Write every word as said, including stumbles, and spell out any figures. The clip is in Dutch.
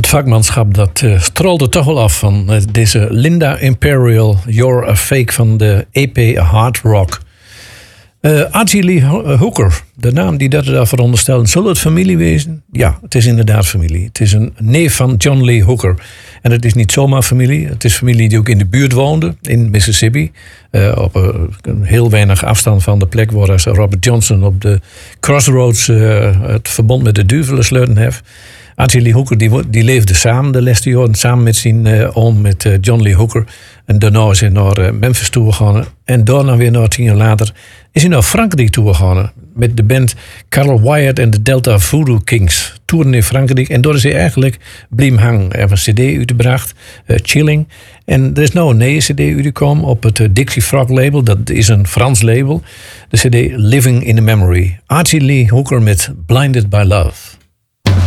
Het vakmanschap dat uh, strolde toch wel af van uh, deze Linda Imperial, You're a Fake van de E P Hard Rock. Uh, Archie Lee Hooker, de naam die dat daar veronderstellen, zullen het familie wezen? Ja, het is inderdaad familie. Het is een neef van John Lee Hooker. En het is niet zomaar familie. Het is familie die ook in de buurt woonde, in Mississippi. Uh, op uh, heel weinig afstand van de plek waar Robert Johnson op de Crossroads uh, het verbond met de duivelen sluiten heeft. Archie Lee Hooker die, die leefde samen de laatste jaren, samen met zijn uh, oom, met uh, John Lee Hooker. En daarna is hij naar uh, Memphis toegegaan. En daarna weer naar tien jaar later is hij naar Frankrijk toegegaan. Met de band Carl Wyatt en de Delta Voodoo Kings. Toeren in Frankrijk. En daar is hij eigenlijk blijven hangen. Hij heeft een cd uitgebracht, uh, Chilling. En er is nou een nieuwe cd uitgekomen op het uh, Dixie Frog label. Dat is een Frans label. De cd Living in the Memory. Archie Lee Hooker met Blinded by Love.